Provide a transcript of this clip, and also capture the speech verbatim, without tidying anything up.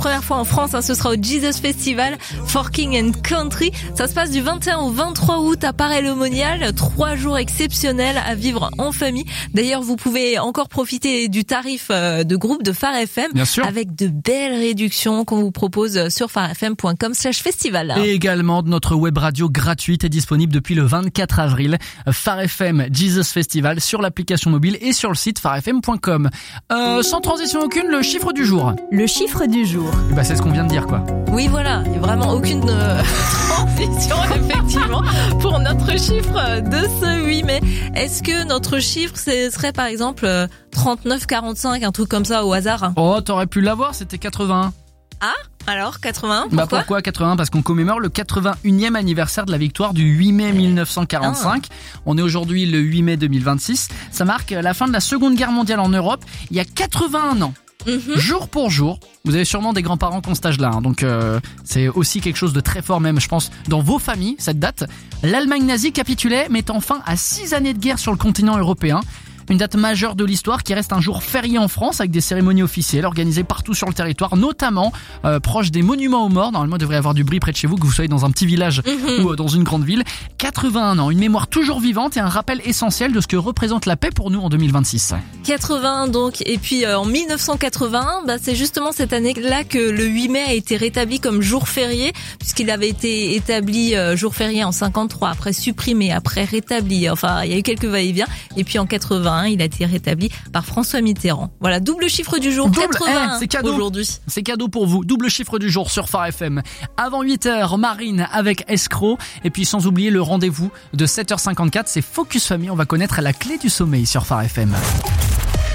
première fois en France, hein, ce sera au Jesus Festival for King and Country. Ça se passe du vingt et un au vingt-trois août à Paray-le-Monial. Trois jours exceptionnels à vivre en famille. D'ailleurs, vous pouvez encore profiter du tarif de groupe de Phare F M. Bien sûr. Avec de belles réductions qu'on vous propose sur pharefm point com slash festival. Et également de notre web radio gratuite est disponible depuis le vingt-quatre avril. Phare F M Jesus Festival sur l'application mobile et sur le site pharefm point com. Euh, sans transition aucune, le chiffre du jour. Le chiffre du jour. Bah c'est ce qu'on vient de dire quoi. Oui voilà, il n'y a vraiment aucune euh, transition effectivement pour notre chiffre de ce huit mai. Est-ce que notre chiffre ce serait par exemple euh, trente-neuf quarante-cinq, un truc comme ça au hasard? Oh, t'aurais pu l'avoir, c'était quatre-vingt-un. Ah, alors quatre-vingt-un, pourquoi? Bah pourquoi quatre-vingts? Parce qu'on commémore le quatre-vingt-unième anniversaire de la victoire du huit mai mille neuf cent quarante-cinq. Ah. On est aujourd'hui le huit mai deux mille vingt-six. Ça marque la fin de la Seconde Guerre mondiale en Europe, il y a quatre-vingt-un ans. Mmh. Jour pour jour, vous avez sûrement des grands-parents qui ont cet âge-là, hein, donc euh, c'est aussi quelque chose de très fort même, je pense, dans vos familles, cette date. L'Allemagne nazie capitulait, mettant fin à six années de guerre sur le continent européen. Une date majeure de l'histoire qui reste un jour férié en France avec des cérémonies officielles organisées partout sur le territoire, notamment euh, proche des monuments aux morts. Normalement, il devrait y avoir du bruit près de chez vous, que vous soyez dans un petit village mmh. ou euh, dans une grande ville. quatre-vingt-un ans, une mémoire toujours vivante et un rappel essentiel de ce que représente la paix pour nous en deux mille vingt-six. quatre-vingts donc, et puis euh, en mille neuf cent quatre-vingt-un, bah, c'est justement cette année-là que le huit mai a été rétabli comme jour férié, puisqu'il avait été établi euh, jour férié en cinquante-trois, après supprimé, après rétabli. Enfin, il y a eu quelques va-et-vient, et puis en quatre-vingt-un, il a été rétabli par François Mitterrand. Voilà, double chiffre du jour, double, quatre-vingts eh, c'est cadeau aujourd'hui. C'est cadeau pour vous, double chiffre du jour sur Phare F M. Avant huit heures, Marine avec Escroc, et puis sans oublier le rendez-vous de sept heures cinquante-quatre, c'est Focus Famille, on va connaître la clé du sommeil sur Phare F M.